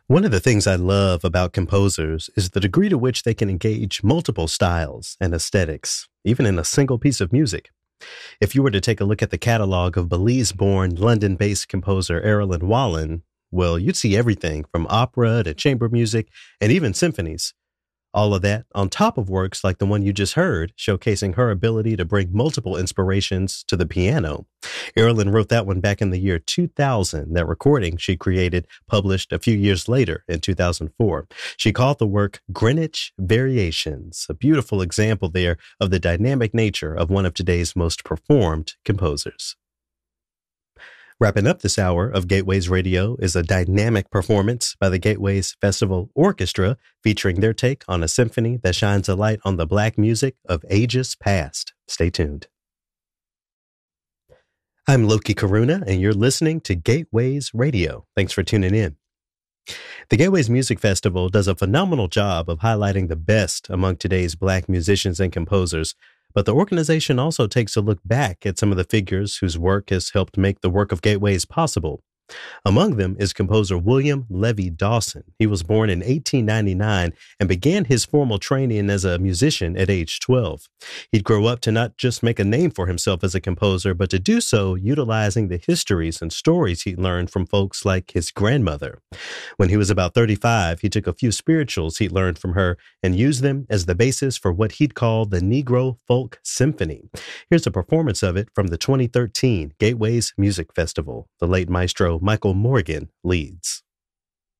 One of the things I love about composers is the degree to which they can engage multiple styles and aesthetics, even in a single piece of music. If you were to take a look at the catalog of Belize-born, London-based composer Erilyn Wallen, well, you'd see everything from opera to chamber music and even symphonies. All of that on top of works like the one you just heard, showcasing her ability to bring multiple inspirations to the piano. Erilyn wrote that one back in the year 2000. That recording she created, published a few years later in 2004. She called the work Greenwich Variations, a beautiful example there of the dynamic nature of one of today's most performed composers. Wrapping up this hour of Gateways Radio is a dynamic performance by the Gateways Festival Orchestra, featuring their take on a symphony that shines a light on the Black music of ages past. Stay tuned. I'm Loki Karuna, and you're listening to Gateways Radio. Thanks for tuning in. The Gateways Music Festival does a phenomenal job of highlighting the best among today's Black musicians and composers, but the organization also takes a look back at some of the figures whose work has helped make the work of Gateways possible. Among them is composer William Levy Dawson. He was born in 1899 and began his formal training as a musician at age 12. He'd grow up to not just make a name for himself as a composer, but to do so utilizing the histories and stories he learned from folks like his grandmother. When he was about 35, he took a few spirituals he'd learned from her and used them as the basis for what he'd call the Negro Folk Symphony. Here's a performance of it from the 2013 Gateways Music Festival. The late maestro Michael Morgan leads.